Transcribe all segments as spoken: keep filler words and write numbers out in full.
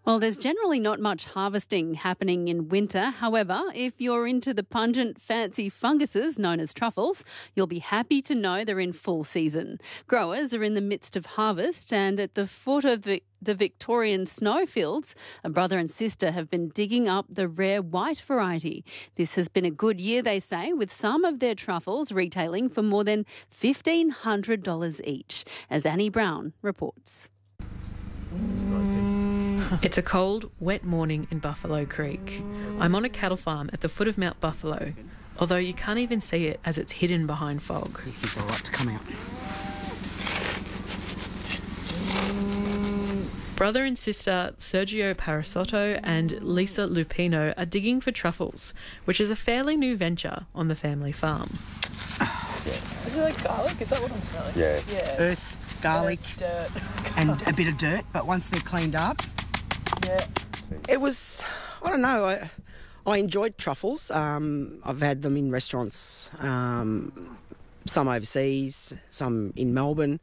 Well, there's generally not much harvesting happening in winter. However, if you're into the pungent, fancy funguses known as truffles, you'll be happy to know they're in full season. Growers are in the midst of harvest, and at the foot of the The Victorian snowfields, a brother and sister have been digging up the rare white variety. This has been a good year, they say, with some of their truffles retailing for more than fifteen hundred dollars each, as Annie Brown reports. It's a cold, wet morning in Buffalo Creek. I'm on a cattle farm at the foot of Mount Buffalo, although you can't even see it as it's hidden behind fog. He's all right to come out. Brother and sister Sergio Parasotto and Lisa Lupino are digging for truffles, which is a fairly new venture on the family farm. Is it like garlic? Is that what I'm smelling? Yeah. yeah. Earth, garlic, Dirt. and a bit of dirt, but once they're cleaned up... Yeah. It was, I don't know, I, I enjoyed truffles. Um, I've had them in restaurants, um, some overseas, some in Melbourne,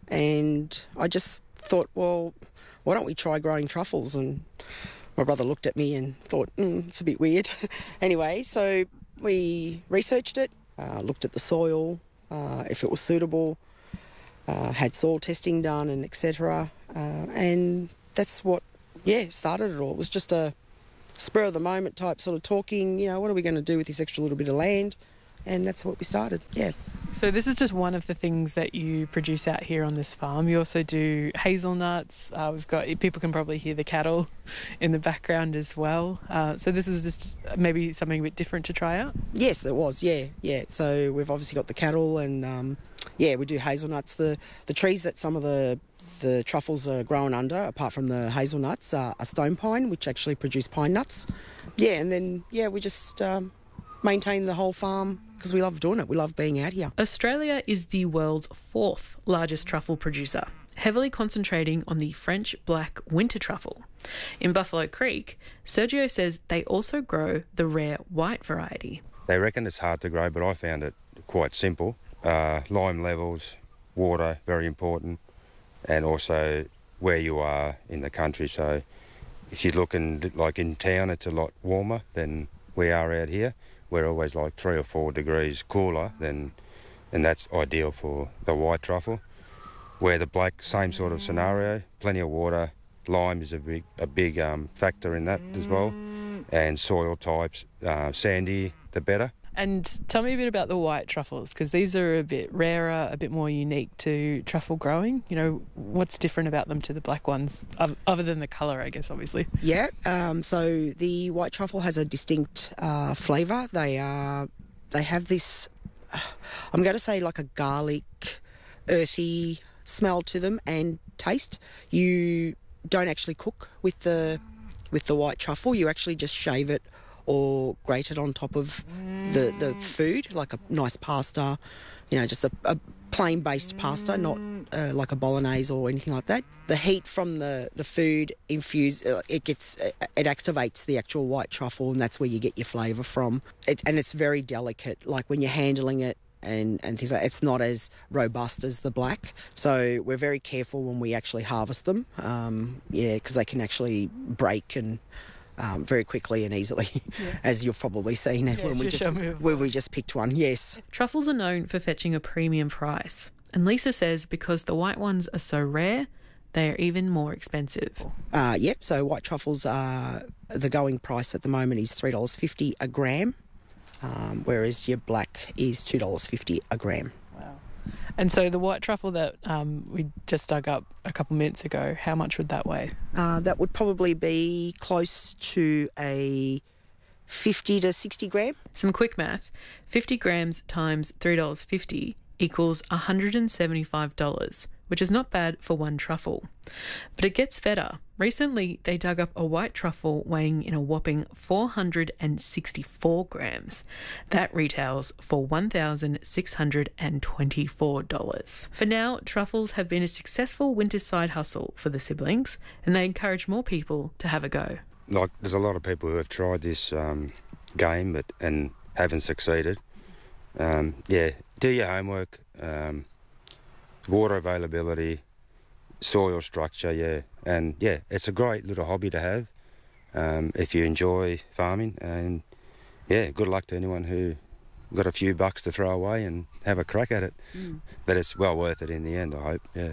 and I just thought, well, why don't we try growing truffles? And my brother looked at me and thought, mm, it's a bit weird. Anyway, so we researched it, uh, looked at the soil, uh, if it was suitable, uh, had soil testing done and et cetera. Uh, and that's what, yeah, started it all. It was just a spur of the moment type sort of talking, you know, what are we going to do with this extra little bit of land? And that's what we started, yeah. So this is just one of the things that you produce out here on this farm. You also do hazelnuts. Uh, we've got, people can probably hear the cattle in the background as well. Uh, so this was just maybe something a bit different to try out? Yes, it was, yeah, yeah. So we've obviously got the cattle and, um, yeah, we do hazelnuts. The, the trees that some of the the truffles are grown under, apart from the hazelnuts, uh, are stone pine, which actually produce pine nuts. Yeah, and then, yeah, we just um, maintain the whole farm because we love doing it. We love being out here. Australia is the world's fourth largest truffle producer, heavily concentrating on the French black winter truffle. In Buffalo Creek, Sergio says they also grow the rare white variety. They reckon it's hard to grow, but I found it quite simple. Uh, lime levels, water, very important. And also where you are in the country. So if you're looking like in town, it's a lot warmer than we are out here. We're always like three or four degrees cooler, than, and that's ideal for the white truffle. Where the black, same sort of scenario, plenty of water. Lime is a big, a big um, factor in that as well. And soil types, uh, sandy, the better. And tell me a bit about the white truffles, because these are a bit rarer, a bit more unique to truffle growing. You know, what's different about them to the black ones, other than the colour, I guess, obviously? Yeah, um, so the white truffle has a distinct uh, flavour. They are, they have this, uh, I'm going to say like a garlic, earthy smell to them and taste. You don't actually cook with the with the white truffle. You actually just shave it or grate it on top of the, the food, like a nice pasta, you know, just a, a plain-based pasta, not uh, like a bolognese or anything like that. The heat from the, the food infuse, uh, it gets, it activates the actual white truffle, and that's where you get your flavour from. It, and it's very delicate, like when you're handling it and, and things like that, it's not as robust as the black. So we're very careful when we actually harvest them, um, yeah, because they can actually break and Um, very quickly and easily, yeah. As you've probably seen yeah, when, we just, when we just picked one, yes. Truffles are known for fetching a premium price, and Lisa says because the white ones are so rare, they are even more expensive. Uh, yep, so white truffles, are, the going price at the moment is three dollars fifty a gram, um, whereas your black is two dollars fifty a gram. And so the white truffle that um, we just dug up a couple minutes ago, how much would that weigh? Uh, that would probably be close to a fifty to sixty gram. Some quick math. fifty grams times three dollars fifty equals one hundred seventy-five dollars, which is not bad for one truffle. But it gets better. Recently, they dug up a white truffle weighing in a whopping four hundred sixty-four grams. That retails for one thousand six hundred twenty-four dollars. For now, truffles have been a successful winter side hustle for the siblings, and they encourage more people to have a go. Like, there's a lot of people who have tried this um, game but and haven't succeeded. Um, yeah, do your homework. Um, water availability, soil structure, yeah. And, yeah, it's a great little hobby to have um, if you enjoy farming. And, yeah, good luck to anyone who got a few bucks to throw away and have a crack at it. Mm. But it's well worth it in the end, I hope, yeah.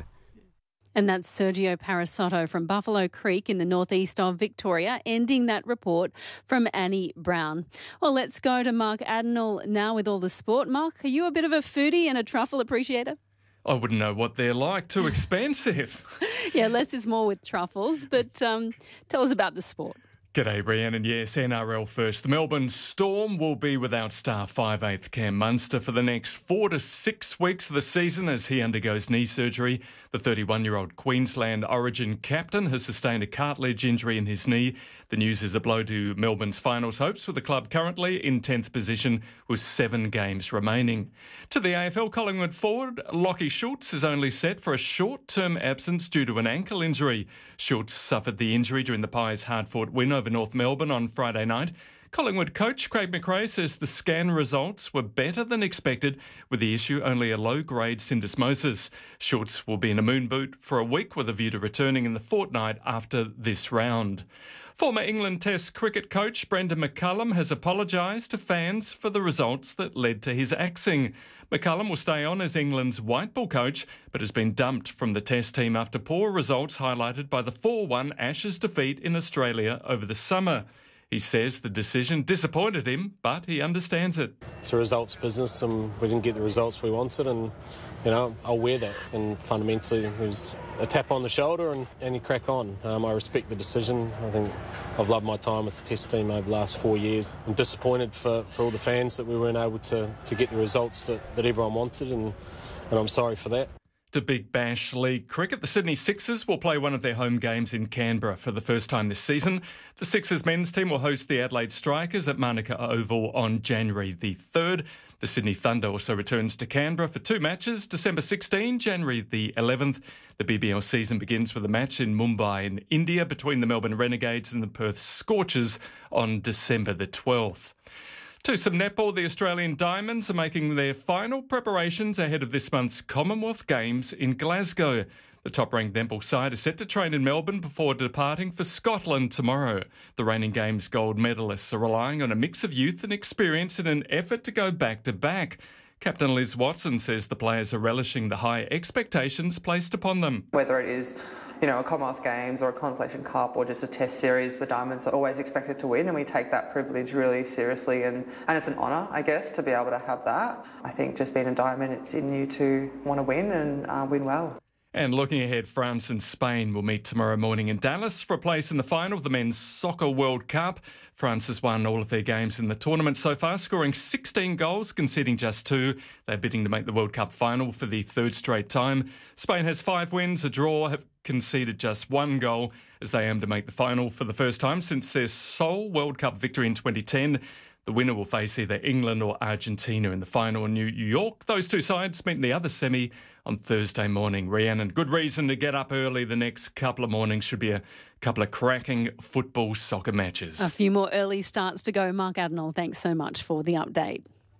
And that's Sergio Parasotto from Buffalo Creek in the northeast of Victoria, ending that report from Annie Brown. Well, let's go to Mark Adenall now with all the sport. Mark, are you a bit of a foodie and a truffle appreciator? I wouldn't know what they're like. Too expensive. Yeah, less is more with truffles. But um, tell us about the sport. G'day, Rhiannon. Yes, N R L first. The Melbourne Storm will be without star five eighth Cam Munster for the next four to six weeks of the season as he undergoes knee surgery. The thirty-one-year-old Queensland Origin captain has sustained a cartilage injury in his knee. The news is a blow to Melbourne's finals hopes, with the club currently in tenth position with seven games remaining. To the A F L, Collingwood forward Lachie Schultz is only set for a short-term absence due to an ankle injury. Schultz suffered the injury during the Pies' hard-fought win over North Melbourne on Friday night. Collingwood coach Craig McRae says the scan results were better than expected, with the issue only a low-grade syndesmosis. Schultz will be in a moon boot for a week with a view to returning in the fortnight after this round. Former England Test cricket coach Brendan McCullum has apologised to fans for the results that led to his axing. McCullum will stay on as England's white ball coach, but has been dumped from the Test team after poor results highlighted by the four one Ashes defeat in Australia over the summer. He says the decision disappointed him, but he understands it. It's a results business and we didn't get the results we wanted, and, you know, I'll wear that. And fundamentally, it was a tap on the shoulder and, and you crack on. Um, I respect the decision. I think I've loved my time with the Test team over the last four years. I'm disappointed for, for all the fans that we weren't able to, to get the results that, that everyone wanted, and, and I'm sorry for that. To Big Bash League cricket, the Sydney Sixers will play one of their home games in Canberra for the first time this season. The Sixers men's team will host the Adelaide Strikers at Manuka Oval on January the third. The Sydney Thunder also returns to Canberra for two matches, December sixteenth, January the eleventh. The B B L season begins with a match in Mumbai in India between the Melbourne Renegades and the Perth Scorchers on December the twelfth. To some netball, the Australian Diamonds are making their final preparations ahead of this month's Commonwealth Games in Glasgow. The top-ranked netball side is set to train in Melbourne before departing for Scotland tomorrow. The reigning Games gold medalists are relying on a mix of youth and experience in an effort to go back-to-back. Captain Liz Watson says the players are relishing the high expectations placed upon them. Whether it is, you know, a Commonwealth Games or a Consolation Cup or just a Test series, the Diamonds are always expected to win, and we take that privilege really seriously, and, and it's an honour, I guess, to be able to have that. I think just being a Diamond, it's in you to want to win and uh, win well. And looking ahead, France and Spain will meet tomorrow morning in Dallas for a place in the final of the Men's Soccer World Cup. France has won all of their games in the tournament so far, scoring sixteen goals, conceding just two. They're bidding to make the World Cup final for the third straight time. Spain has five wins, a draw, have conceded just one goal as they aim to make the final for the first time since their sole World Cup victory in twenty ten. The winner will face either England or Argentina in the final in New York. Those two sides meet in the other semi on Thursday morning. Rhiannon, good reason to get up early the next couple of mornings. Should be a couple of cracking football soccer matches. A few more early starts to go. Mark Adenall, thanks so much for the update.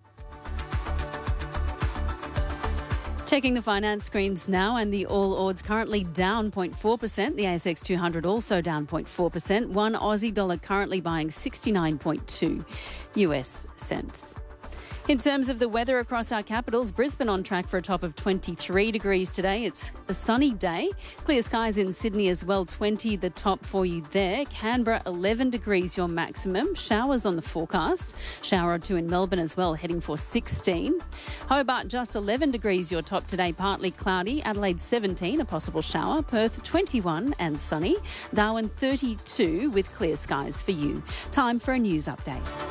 Checking the finance screens now, and the All Ords currently down zero point four percent. The A S X two hundred also down zero point four percent. One Aussie dollar currently buying sixty-nine point two U S cents. In terms of the weather across our capitals, Brisbane on track for a top of twenty-three degrees today. It's a sunny day. Clear skies in Sydney as well, twenty the top for you there. Canberra, eleven degrees your maximum. Showers on the forecast. Shower or two in Melbourne as well, heading for sixteen. Hobart, just eleven degrees your top today, partly cloudy. Adelaide, seventeen, a possible shower. Perth, twenty-one and sunny. Darwin, thirty-two with clear skies for you. Time for a news update.